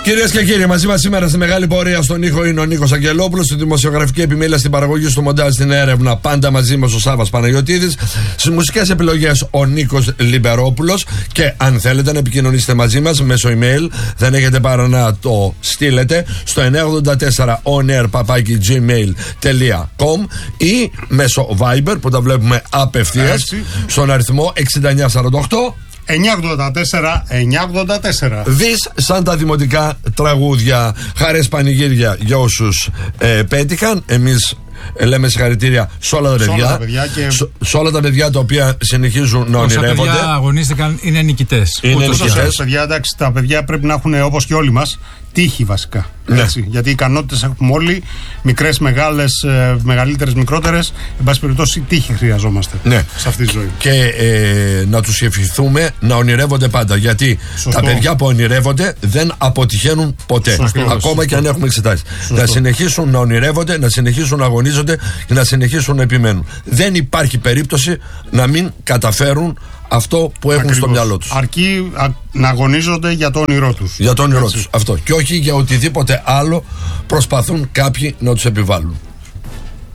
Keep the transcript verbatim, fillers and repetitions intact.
Κυρίες και κύριοι, μαζί μας σήμερα στη μεγάλη πορεία στον ήχο είναι ο Νίκος Αγγελόπουλος, στη δημοσιογραφική επιμέλεια, στην παραγωγή, στο μοντάζ, στην έρευνα. Πάντα μαζί μας ο Σάββας Παναγιωτίδης. Στις μουσικές επιλογές ο Νίκος Λιμπερόπουλος. Και αν θέλετε να επικοινωνήσετε μαζί μας μέσω email, δεν έχετε παρά να το στείλετε στο εννιά ογδόντα τέσσερα onair παπάκι gmail τελεία com ή μέσω Viber που τα βλέπουμε απευθείας στον αριθμό εξήντα εννιά σαράντα οκτώ εννιά ογδόντα τέσσερα εννιά ογδόντα τέσσερα. Δις σαν τα δημοτικά τραγούδια. Χαρές πανηγύρια για όσους ε, πέτυχαν. Εμείς ε, λέμε συγχαρητήρια σε όλα τα παιδιά. Σε όλα τα παιδιά, και... σε, σε όλα τα παιδιά τα οποία συνεχίζουν να ονειρεύονται. Όσα παιδιά αγωνίστηκαν είναι νικητές. Είναι νικητές. Παιδιά, εντάξει, τα παιδιά πρέπει να έχουν, όπως και όλοι μας, τύχη βασικά. Ναι. Έτσι, γιατί οι ικανότητες έχουμε όλοι, μικρές, μεγάλες, μεγαλύτερες, μικρότερες. Εν πάση περιπτώσει, τύχη χρειαζόμαστε, ναι, σε αυτή τη ζωή. Και ε, να τους ευχηθούμε να ονειρεύονται πάντα. Γιατί σωστό, τα παιδιά που ονειρεύονται δεν αποτυχαίνουν ποτέ. Σωστό, ακόμα σωστό, και αν έχουμε εξετάσει. Να συνεχίσουν να ονειρεύονται, να συνεχίσουν να αγωνίζονται και να συνεχίσουν να επιμένουν. Δεν υπάρχει περίπτωση να μην καταφέρουν αυτό που έχουν ακριβώς στο μυαλό τους. Αρκεί α, να αγωνίζονται για το όνειρό τους. Για το όνειρό τους. Αυτό. Και όχι για οτιδήποτε άλλο προσπαθούν κάποιοι να τους επιβάλλουν.